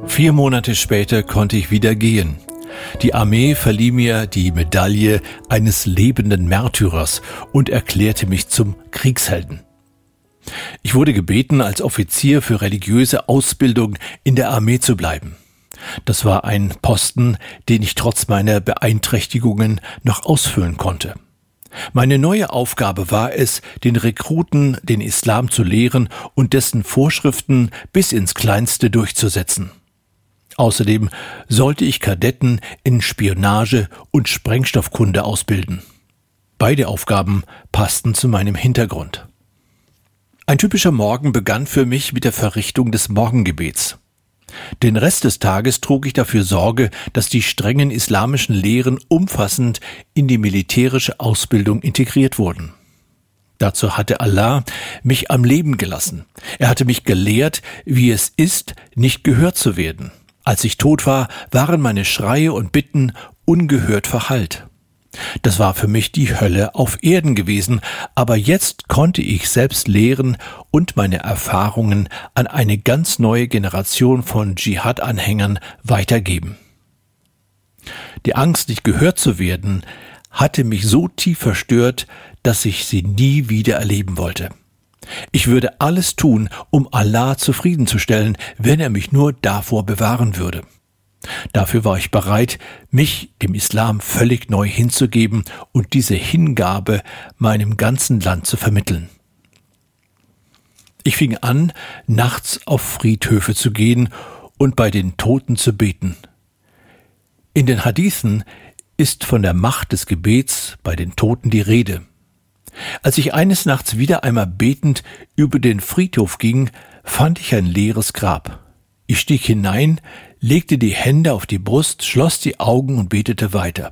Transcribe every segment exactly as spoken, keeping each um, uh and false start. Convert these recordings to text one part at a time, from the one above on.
Vier Monate später konnte ich wieder gehen. Die Armee verlieh mir die Medaille eines lebenden Märtyrers und erklärte mich zum Kriegshelden. Ich wurde gebeten, als Offizier für religiöse Ausbildung in der Armee zu bleiben. Das war ein Posten, den ich trotz meiner Beeinträchtigungen noch ausfüllen konnte. Meine neue Aufgabe war es, den Rekruten den Islam zu lehren und dessen Vorschriften bis ins Kleinste durchzusetzen. Außerdem sollte ich Kadetten in Spionage und Sprengstoffkunde ausbilden. Beide Aufgaben passten zu meinem Hintergrund. Ein typischer Morgen begann für mich mit der Verrichtung des Morgengebets. Den Rest des Tages trug ich dafür Sorge, dass die strengen islamischen Lehren umfassend in die militärische Ausbildung integriert wurden. Dazu hatte Allah mich am Leben gelassen. Er hatte mich gelehrt, wie es ist, nicht gehört zu werden. Als ich tot war, waren meine Schreie und Bitten ungehört verhallt. Das war für mich die Hölle auf Erden gewesen, aber jetzt konnte ich selbst lehren und meine Erfahrungen an eine ganz neue Generation von Dschihad-Anhängern weitergeben. Die Angst, nicht gehört zu werden, hatte mich so tief verstört, dass ich sie nie wieder erleben wollte. Ich würde alles tun, um Allah zufriedenzustellen, wenn er mich nur davor bewahren würde. Dafür war ich bereit, mich dem Islam völlig neu hinzugeben und diese Hingabe meinem ganzen Land zu vermitteln. Ich fing an, nachts auf Friedhöfe zu gehen und bei den Toten zu beten. In den Hadithen ist von der Macht des Gebets bei den Toten die Rede. Als ich eines Nachts wieder einmal betend über den Friedhof ging, fand ich ein leeres Grab. Ich stieg hinein, legte die Hände auf die Brust, schloss die Augen und betete weiter.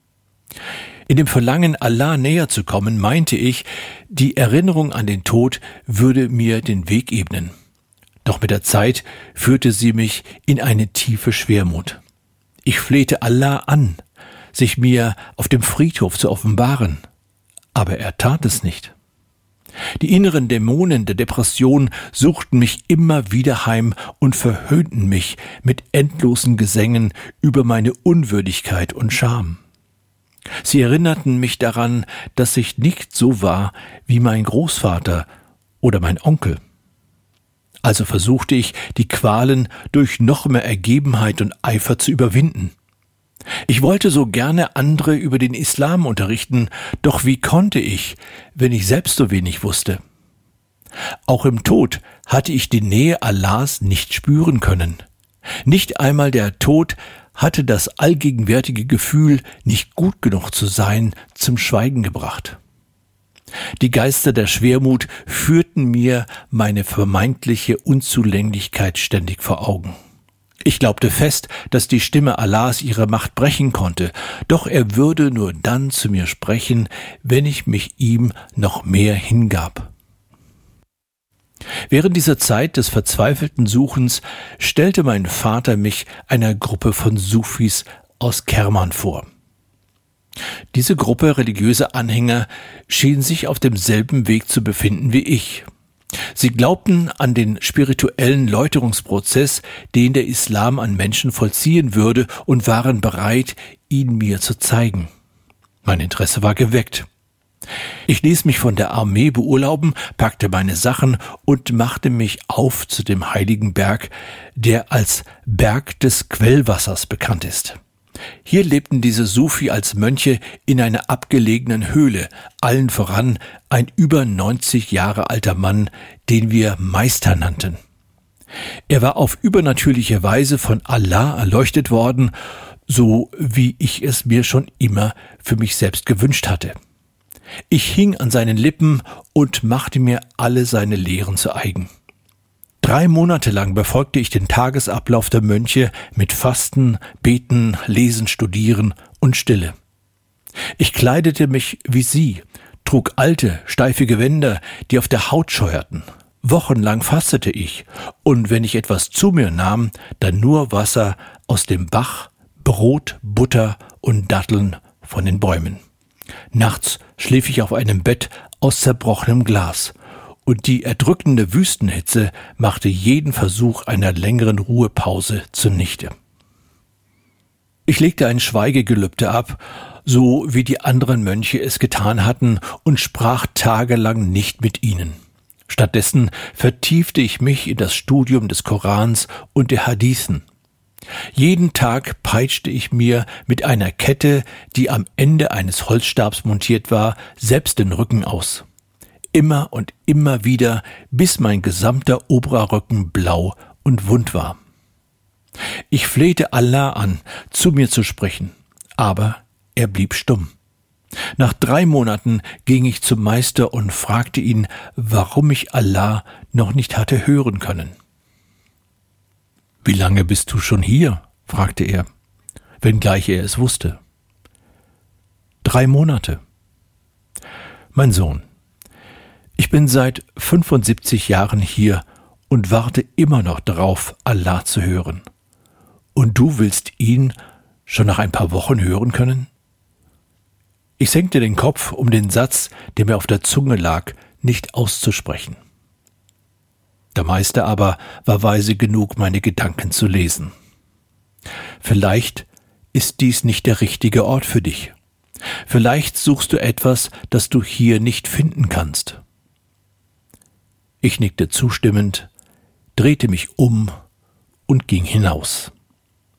In dem Verlangen, Allah näher zu kommen, meinte ich, die Erinnerung an den Tod würde mir den Weg ebnen. Doch mit der Zeit führte sie mich in eine tiefe Schwermut. Ich flehte Allah an, sich mir auf dem Friedhof zu offenbaren. Aber er tat es nicht. Die inneren Dämonen der Depression suchten mich immer wieder heim und verhöhnten mich mit endlosen Gesängen über meine Unwürdigkeit und Scham. Sie erinnerten mich daran, dass ich nicht so war wie mein Großvater oder mein Onkel. Also versuchte ich, die Qualen durch noch mehr Ergebenheit und Eifer zu überwinden. Ich wollte so gerne andere über den Islam unterrichten, doch wie konnte ich, wenn ich selbst so wenig wusste? Auch im Tod hatte ich die Nähe Allahs nicht spüren können. Nicht einmal der Tod hatte das allgegenwärtige Gefühl, nicht gut genug zu sein, zum Schweigen gebracht. Die Geister der Schwermut führten mir meine vermeintliche Unzulänglichkeit ständig vor Augen. Ich glaubte fest, dass die Stimme Allahs ihre Macht brechen konnte, doch er würde nur dann zu mir sprechen, wenn ich mich ihm noch mehr hingab. Während dieser Zeit des verzweifelten Suchens stellte mein Vater mich einer Gruppe von Sufis aus Kerman vor. Diese Gruppe religiöser Anhänger schien sich auf demselben Weg zu befinden wie ich. Sie glaubten an den spirituellen Läuterungsprozess, den der Islam an Menschen vollziehen würde, und waren bereit, ihn mir zu zeigen. Mein Interesse war geweckt. Ich ließ mich von der Armee beurlauben, packte meine Sachen und machte mich auf zu dem heiligen Berg, der als Berg des Quellwassers bekannt ist. Hier lebten diese Sufi als Mönche in einer abgelegenen Höhle, allen voran ein über neunzig Jahre alter Mann, den wir Meister nannten. Er war auf übernatürliche Weise von Allah erleuchtet worden, so wie ich es mir schon immer für mich selbst gewünscht hatte. Ich hing an seinen Lippen und machte mir alle seine Lehren zu eigen. Drei Monate lang befolgte ich den Tagesablauf der Mönche mit Fasten, Beten, Lesen, Studieren und Stille. Ich kleidete mich wie sie, trug alte, steife Gewänder, die auf der Haut scheuerten. Wochenlang fastete ich, und wenn ich etwas zu mir nahm, dann nur Wasser aus dem Bach, Brot, Butter und Datteln von den Bäumen. Nachts schlief ich auf einem Bett aus zerbrochenem Glas, und die erdrückende Wüstenhitze machte jeden Versuch einer längeren Ruhepause zunichte. Ich legte ein Schweigegelübde ab, so wie die anderen Mönche es getan hatten, und sprach tagelang nicht mit ihnen. Stattdessen vertiefte ich mich in das Studium des Korans und der Hadithen. Jeden Tag peitschte ich mir mit einer Kette, die am Ende eines Holzstabs montiert war, selbst den Rücken aus. Immer und immer wieder, bis mein gesamter Oberrücken blau und wund war. Ich flehte Allah an, zu mir zu sprechen, aber er blieb stumm. Nach drei Monaten ging ich zum Meister und fragte ihn, warum ich Allah noch nicht hatte hören können. »Wie lange bist du schon hier?« fragte er, wenngleich er es wusste. »Drei Monate.« »Mein Sohn, ich bin seit fünfundsiebzig Jahren hier und warte immer noch darauf, Allah zu hören. Und du willst ihn schon nach ein paar Wochen hören können?« Ich senkte den Kopf, um den Satz, der mir auf der Zunge lag, nicht auszusprechen. Der Meister aber war weise genug, meine Gedanken zu lesen. »Vielleicht ist dies nicht der richtige Ort für dich. Vielleicht suchst du etwas, das du hier nicht finden kannst.« Ich nickte zustimmend, drehte mich um und ging hinaus.